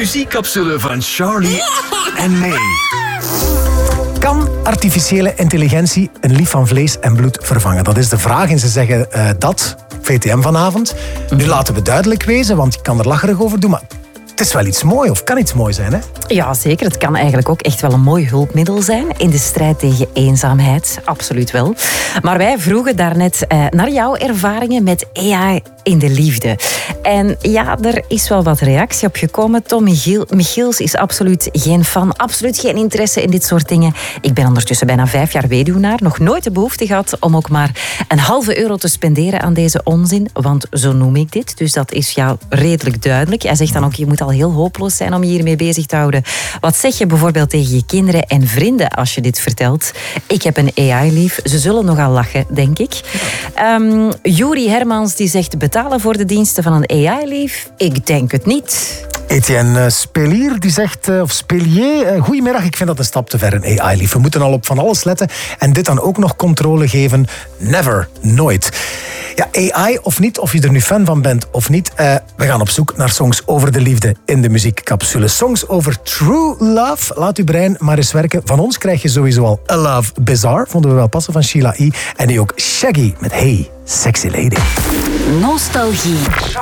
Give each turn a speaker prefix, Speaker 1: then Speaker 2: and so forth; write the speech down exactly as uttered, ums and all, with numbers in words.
Speaker 1: muziekcapsule van Charlie en May.
Speaker 2: Kan artificiële intelligentie een lief van vlees en bloed vervangen? Dat is de vraag en ze zeggen uh, dat, V T M vanavond. Nu laten we duidelijk wezen, want je kan er lacherig over doen, maar het is wel iets moois, of kan iets mooi zijn, hè?
Speaker 3: Ja, zeker. Het kan eigenlijk ook echt wel een mooi hulpmiddel zijn in de strijd tegen eenzaamheid. Absoluut wel. Maar wij vroegen daarnet eh, naar jouw ervaringen met A I in de liefde. En ja, er is wel wat reactie op gekomen. Tom Michiel, Michiels is absoluut geen fan, absoluut geen interesse in dit soort dingen. Ik ben ondertussen bijna vijf jaar weduwnaar, nog nooit de behoefte gehad om ook maar een halve euro te spenderen aan deze onzin, want zo noem ik dit. Dus dat is jou redelijk duidelijk. Hij zegt dan ook, je moet al heel hopeloos zijn om je hiermee bezig te houden. Wat zeg je bijvoorbeeld tegen je kinderen en vrienden als je dit vertelt? Ik heb een A I lief. Ze zullen nogal lachen, denk ik. Um, Juri Hermans die zegt betalen voor de diensten van een A I lief? Ik denk het niet.
Speaker 2: Etienne Spelier die zegt, of Spelier, goedemiddag, ik vind dat een stap te ver, een A I lief. We moeten al op van alles letten en dit dan ook nog controle geven. Never, nooit. Ja, A I of niet, of je er nu fan van bent of niet, uh, we gaan op zoek naar songs over de liefde in de muziekcapsule. Songs over true love. Laat uw brein maar eens werken. Van ons krijg je sowieso al A Love Bizarre, vonden we wel passen, van Sheila E. En die ook Shaggy met Hey, Sexy Lady.
Speaker 4: Nostalgie.